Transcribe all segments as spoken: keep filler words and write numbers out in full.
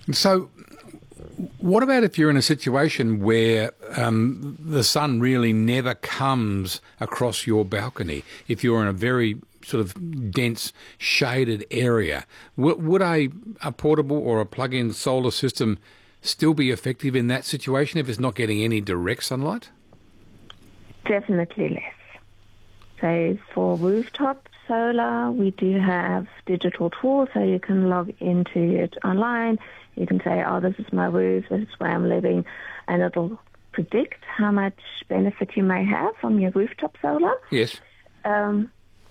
So what about if you're in a situation where um, the sun really never comes across your balcony? If you're in a very sort of dense, shaded area, w- would a, a portable or a plug-in solar system still be effective in that situation if it's not getting any direct sunlight? Definitely less. So for rooftop solar, we do have digital tools, so you can log into it online. You can say, oh, this is my roof, this is where I'm living, and it'll predict how much benefit you may have from your rooftop solar. Yes. Um,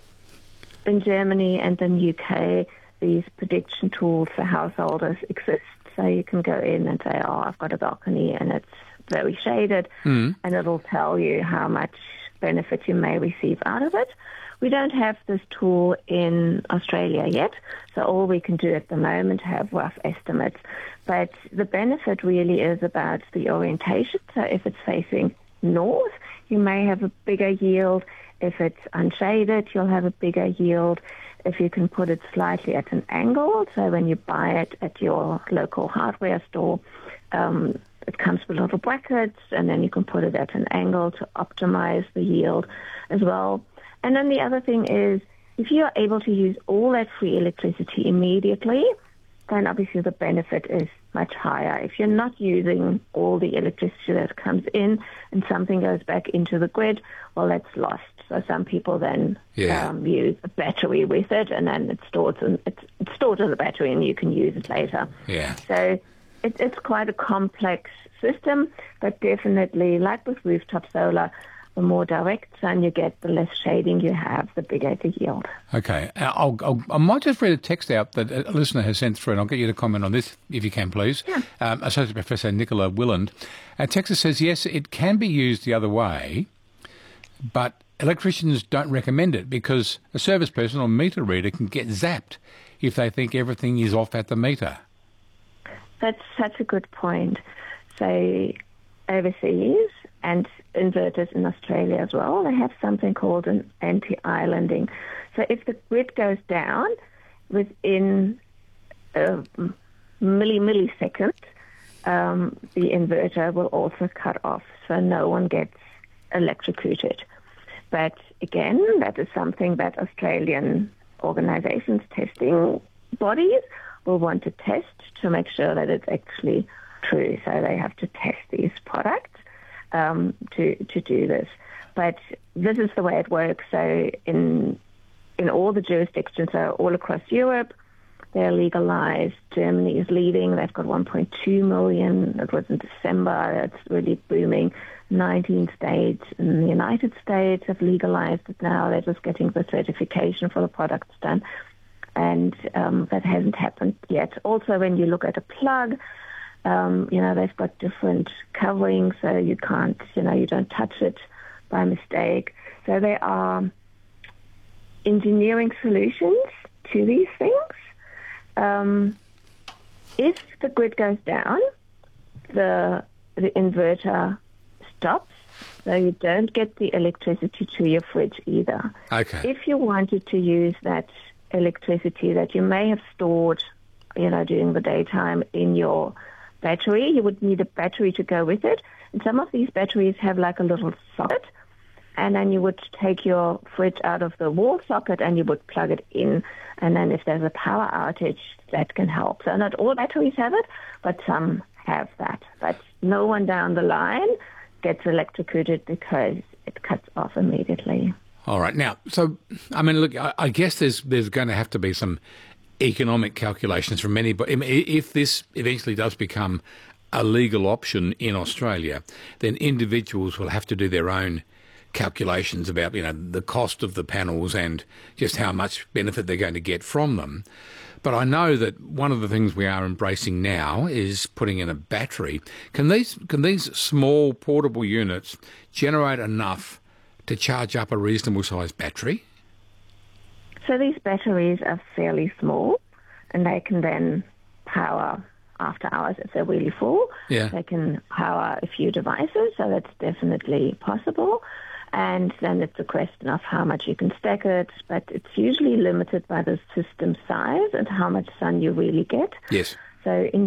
in Germany and in the U K, these prediction tools for householders exist. So you can go in and say, oh, I've got a balcony and it's very shaded, mm. and it'll tell you how much benefit you may receive out of it. We don't have this tool in Australia yet, so all we can do at the moment have rough estimates. But the benefit really is about the orientation. So if it's facing north, you may have a bigger yield. If it's unshaded, you'll have a bigger yield. If you can put it slightly at an angle, so when you buy it at your local hardware store, um, it comes with little brackets, and then you can put it at an angle to optimize the yield as well. And then the other thing is, if you are able to use all that free electricity immediately, then obviously the benefit is much higher. If you're not using all the electricity that comes in and something goes back into the grid, well, that's lost. So some people then yeah. um, use a battery with it, and then it's stored in, it's, it's stored in the battery, and you can use it later. Yeah. So it, it's quite a complex system, but definitely, like with rooftop solar, the more direct sun you get, the less shading you have, the bigger the yield. Okay. I'll, I'll, I might just read a text out that a listener has sent through, and I'll get you to comment on this if you can, please. Yeah. Um, Associate Professor Nicola Willand. Uh, Texas says, yes, it can be used the other way, but electricians don't recommend it because a service person or meter reader can get zapped if they think everything is off at the meter. That's such a good point. So overseas and inverters in Australia as well, they have something called an anti-islanding. So if the grid goes down within a milli millisecond, um, the inverter will also cut off, so no one gets electrocuted. But again, that is something that Australian organizations, testing bodies, will want to test to make sure that it's actually true. So they have to test these products um, to to do this. But this is the way it works. So in in all the jurisdictions, so all across Europe, they're legalized. Germany is leading. They've got one point two million. It was in December. It's really booming. nineteen states in the United States have legalized it now. They're just getting the certification for the products done. And um, that hasn't happened yet. Also, when you look at a plug, um, you know, they've got different coverings, so you can't, you know, you don't touch it by mistake. So there are engineering solutions to these things. Um, if the grid goes down, the the inverter stops, so you don't get the electricity to your fridge either. Okay. If you wanted to use that electricity that you may have stored, you know, during the daytime in your battery, you would need a battery to go with it. And some of these batteries have like a little socket, and then you would take your fridge out of the wall socket and you would plug it in. And then if there's a power outage, that can help. So not all batteries have it, but some have that. But no one down the line gets electrocuted because it cuts off immediately. All right. Now, so, I mean, look, I, I guess there's there's going to have to be some economic calculations from anybody. If this eventually does become a legal option in Australia, then individuals will have to do their own calculations about, you know, the cost of the panels and just how much benefit they're going to get from them. But I know that one of the things we are embracing now is putting in a battery. Can these can these small portable units generate enough to charge up a reasonable sized battery? So these batteries are fairly small, and they can then power after hours if they're really full. Yeah. They can power a few devices, so that's definitely possible. And then it's a question of how much you can stack it, but it's usually limited by the system size and how much sun you really get. Yes. So in